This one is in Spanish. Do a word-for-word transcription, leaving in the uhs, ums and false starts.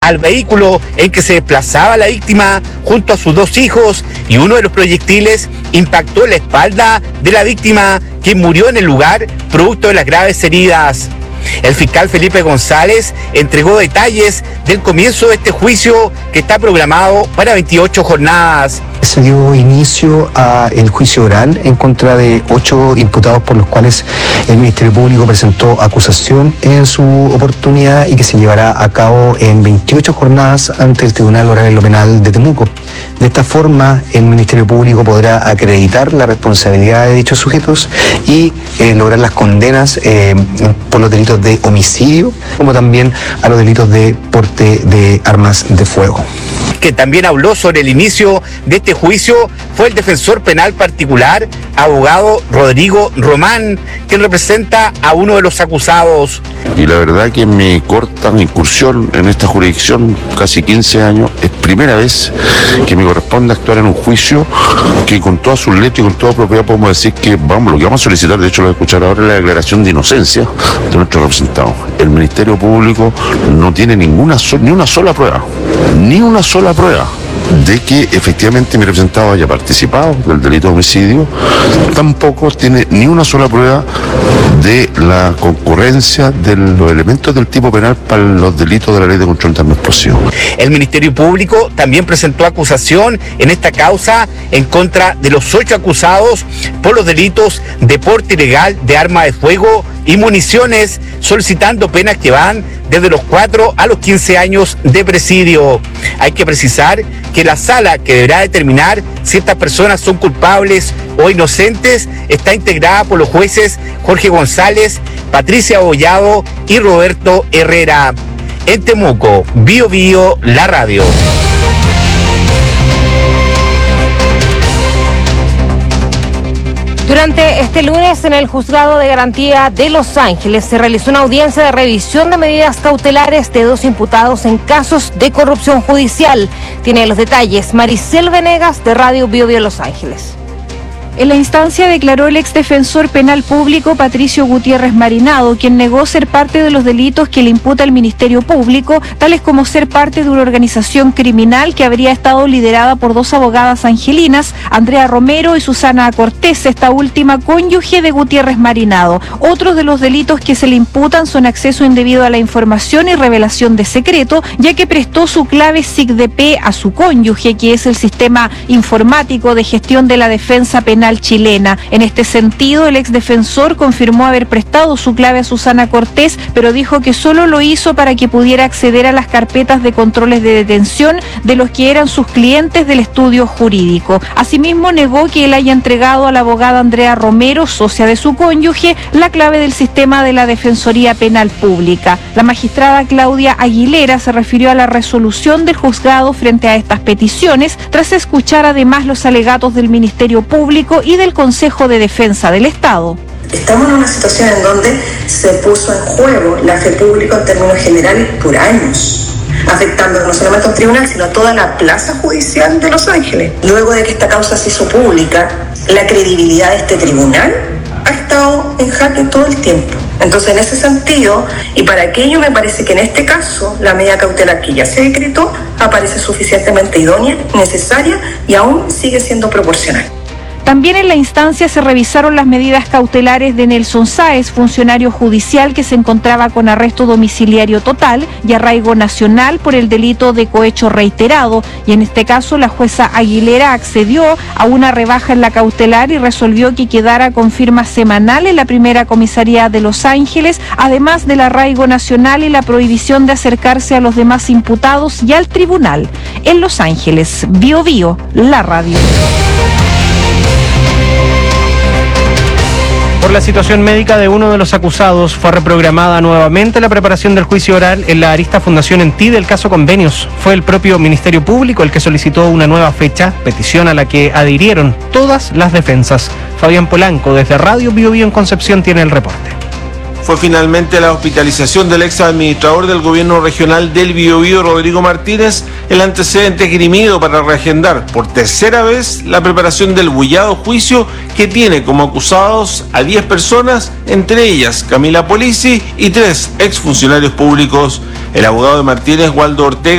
al vehículo en que se desplazaba la víctima junto a sus dos hijos y uno de los proyectiles impactó en la espalda de la víctima, quien murió en el lugar producto de las graves heridas. El fiscal Felipe González entregó detalles del comienzo de este juicio que está programado para veintiocho jornadas. Se dio inicio al juicio oral en contra de ocho imputados por los cuales el Ministerio Público presentó acusación en su oportunidad y que se llevará a cabo en veintiocho jornadas ante el Tribunal Oral en lo Penal de Temuco. De esta forma, el Ministerio Público podrá acreditar la responsabilidad de dichos sujetos y eh, lograr las condenas eh, por los delitos de homicidio, como también a los delitos de porte de armas de fuego. Que también habló sobre el inicio de este juicio fue el defensor penal particular, abogado Rodrigo Román, quien representa a uno de los acusados. Y la verdad que mi corta incursión en esta jurisdicción, casi quince años, es primera vez que me corresponde actuar en un juicio que con todas sus letras y con toda propiedad podemos decir que vamos, lo que vamos a solicitar, de hecho lo voy a escuchar ahora, es la declaración de inocencia de nuestro representado. El Ministerio Público no tiene ninguna ni una sola prueba, ni una sola prueba de que efectivamente mi representado haya participado del delito de homicidio. Tampoco tiene ni una sola prueba de la concurrencia de los elementos del tipo penal para los delitos de la Ley de Control de Armas Explosivas. El Ministerio Público también presentó acusación en esta causa en contra de los ocho acusados por los delitos de porte ilegal de arma de fuego y municiones, solicitando penas que van desde los cuatro a los quince años de presidio. Hay que precisar que la sala que deberá determinar si estas personas son culpables o inocentes está integrada por los jueces Jorge González, Patricia Abollado y Roberto Herrera. En Temuco, Bio Bio, la radio. Durante este lunes en el Juzgado de Garantía de Los Ángeles se realizó una audiencia de revisión de medidas cautelares de dos imputados en casos de corrupción judicial. Tiene los detalles Maricel Venegas de Radio Bio Bio Los Ángeles. En la instancia declaró el exdefensor penal público Patricio Gutiérrez Marinado, quien negó ser parte de los delitos que le imputa el Ministerio Público, tales como ser parte de una organización criminal que habría estado liderada por dos abogadas angelinas, Andrea Romero y Susana Cortés, esta última cónyuge de Gutiérrez Marinado. Otros de los delitos que se le imputan son acceso indebido a la información y revelación de secreto, ya que prestó su clave S I C D P a su cónyuge, que es el Sistema Informático de Gestión de la Defensa Penal chilena. En este sentido, el exdefensor confirmó haber prestado su clave a Susana Cortés, pero dijo que solo lo hizo para que pudiera acceder a las carpetas de controles de detención de los que eran sus clientes del estudio jurídico. Asimismo, negó que él haya entregado a la abogada Andrea Romero, socia de su cónyuge, la clave del sistema de la Defensoría Penal Pública. La magistrada Claudia Aguilera se refirió a la resolución del juzgado frente a estas peticiones, tras escuchar además los alegatos del Ministerio Público y del Consejo de Defensa del Estado. Estamos en una situación en donde se puso en juego la fe pública en términos generales por años, afectando no solamente a un tribunal, sino a toda la plaza judicial de Los Ángeles. Luego de que esta causa se hizo pública, la credibilidad de este tribunal ha estado en jaque todo el tiempo. Entonces, en ese sentido, y para aquello me parece que en este caso, la medida cautelar que ya se decretó aparece suficientemente idónea, necesaria y aún sigue siendo proporcional. También en la instancia se revisaron las medidas cautelares de Nelson Sáez, funcionario judicial que se encontraba con arresto domiciliario total y arraigo nacional por el delito de cohecho reiterado, y en este caso la jueza Aguilera accedió a una rebaja en la cautelar y resolvió que quedara con firma semanal en la primera comisaría de Los Ángeles, además del arraigo nacional y la prohibición de acercarse a los demás imputados y al tribunal. En Los Ángeles, Bio Bio, la radio. Por la situación médica de uno de los acusados, fue reprogramada nuevamente la preparación del juicio oral en la Arista Fundación en Ti del caso Convenios. Fue el propio Ministerio Público el que solicitó una nueva fecha, petición a la que adhirieron todas las defensas. Fabián Polanco, desde Radio Bio Bio en Concepción, tiene el reporte. Fue finalmente la hospitalización del ex administrador del gobierno regional del Biobío, Rodrigo Martínez, el antecedente esgrimido para reagendar por tercera vez la preparación del bullado juicio que tiene como acusados a diez personas, entre ellas Camila Polisi y tres exfuncionarios públicos. El abogado de Martínez, Waldo Ortega,